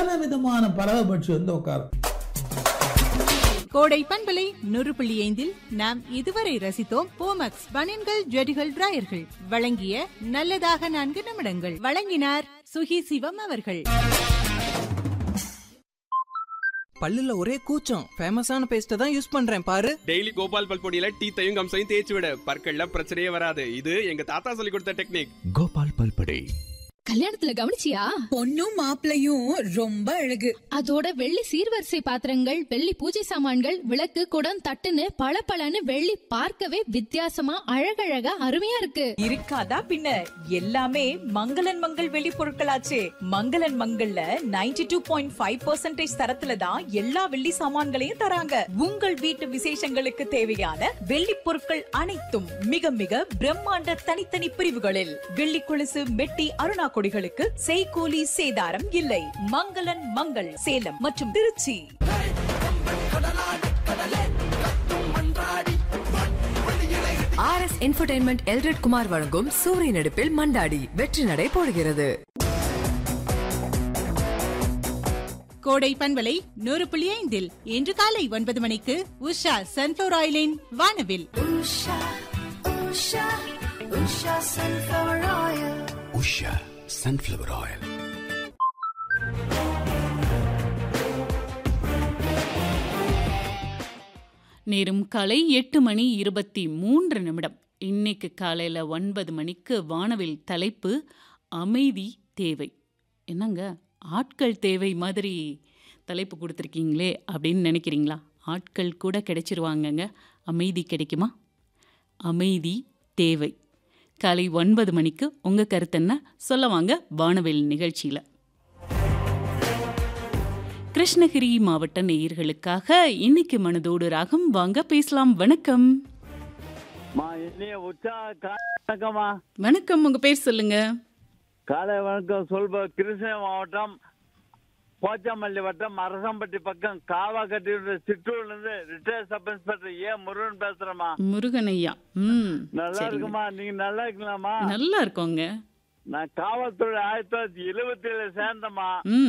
எத்தனை விதமான பறவைப்பட்சி வந்து உட்காரும். கோடை பண்பலை 100.5 நாம் இதுவரை ரசித்தோம் போமக்ஸ் பனியன்கள் ஜெட்டிகள் டிராயர்கள் வழங்கிய நல்லதாக 4 நிமிடங்கள். வழங்கினார் சுகி சிவம் அவர்கள். பல்லுல ஒரே கூச்சம், ஃபேமஸான பேஸ்ட தான் யூஸ் பண்றேன் பாரு. டெய்லி கோபால் பல்பொடியில டீத்தையும் கம்சையும் தேய்ச்சி விட, பற்கள்ல பிரச்சனையே வராது. இது எங்க தாத்தா சொல்லி கொடுத்த டெக்னிக். கோபால் பல்பொடி. கல்யாணத்துல கவனிச்சியா? பொண்ணும் மாப்பிளையும் ரொம்ப அழகு. அதோட வெள்ளி சீர்வரிசை பாத்திரங்கள், வெள்ளி பூஜை சாமான்கள், விளக்கு, குடம், தட்டுன்னு பளபளன்னு வெள்ளி பார்க்கவே வித்தியாசமா அழகழகா அருமையா இருக்கு. இருக்காதா பின்ன, எல்லாமே மங்களன் மங்கள் வெள்ளி பொருட்களாச்சே. மங்களன் மங்கள்ல 92.5% தரத்துல தான் எல்லா வெள்ளி சாமான்களையும் தராங்க. உங்கள் வீட்டு விசேஷங்களுக்கு தேவையான வெள்ளி பொருட்கள் அனைத்தும் மிக மிக பிரம்மாண்ட தனித்தனி பிரிவுகளில். வெள்ளி கொலுசு, மெட்டி, அருணா கொடிகளுக்கு செய்கூலி சேதாரம் இல்லை. மங்களன் மங்கள் சேலம் மற்றும் திருச்சி. RS என்டர்டெயின்மெண்ட் எல்ரட் குமார் வழங்கும் சூரிய நடிப்பில் மண்டாடி வெற்றி நடை போடுகிறது. கோடை பண்பலை 100.5 இன்று காலை 9 மணிக்கு உஷா சன்ஃபிளவர் ஆயிலின் வானவில். Usha sunflower oil. நேரம் காலை 8:23. இன்னைக்கு காலையில் 9 மணிக்கு வானவில் தலைப்பு அமைதி தேவை. என்னங்க ஆட்கள் தேவை மாதிரி தலைப்பு கொடுத்துருக்கீங்களே அப்படின்னு நினைக்கிறீங்களா? ஆட்கள் கூட கிடைச்சிருவாங்கங்க, அமைதி கிடைக்குமா? அமைதி தேவை. காலை 9 மணிக்கு உங்கள் கருத்து என்ன சொல்ல வாங்க வானவில் நிகழ்ச்சியில். கிருஷ்ணகிரி மாவட்ட நேயர்களுக்காக இன்னைக்கு மனதோடு ராகம் வாங்க பேசலாம். வணக்கம். வணக்கம், உங்க பேர் சொல்லுங்க. காலை வணக்கம். சொல்ப கிருஷ்ணகிரி மாவட்டம் போச்சமல்லி வட்டம் அரசம்பட்டி பக்கம் காவாக்கட்டி சிற்றூர்ல இருந்து retired sub inspector Murugan பேசுறேமா. Murugan ஐயா, நல்லா இருக்குமா? நீங்க நல்லா இருக்கலாமா? நல்லா இருக்கோங்க. நான் காவல்துறை 1977 சேர்ந்தமா.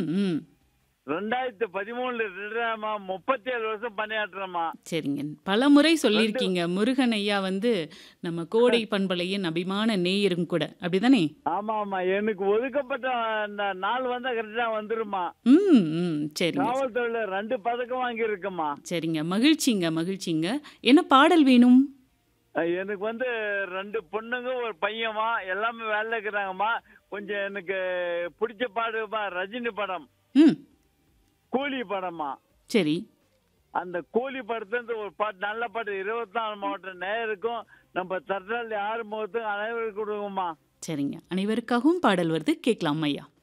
2013 ரிட்டையர்மா. 37 வருஷம் பணியாற்றுறமா. சரிங்க, பல முறை சொல்லியிருக்கீங்க. முருகன் ஐயா வந்து நம்ம கோடை பண்பலையின் அபிமான நேயரும் கூட, அப்படிதானே? ஆமா ஆமா, எனக்கு ஒதுக்கப்பட்ட அந்த நாள் வந்தா கரெக்டா வந்துருமா. சரி, காவல்துறையில 2 பதக்கம் வாங்கி இருக்குமா. சரிங்க, மகிழ்ச்சிங்க மகிழ்ச்சிங்க. என்ன பாடல் வேணும்? எனக்கு வந்து 2 பொண்ணுங்க ஒரு பையன்மா, எல்லாமே வேலை இருக்கிறாங்கம்மா. கொஞ்சம் எனக்கு பிடிச்ச பாடுமா ரஜினி படம் கூலி படமா. சரி, அந்த கூலி படத்துல ஒரு பாட்டு, நல்ல பாட்டு 24 மாவட்டம் நேயருக்கும் நம்ம தட்டாளி 6 முகத்துக்கும் அனைவருக்கும் கொடுங்கம்மா. சரிங்க, அனைவருக்காகவும் பாடல் வருது, கேட்கலாம் ஐயா.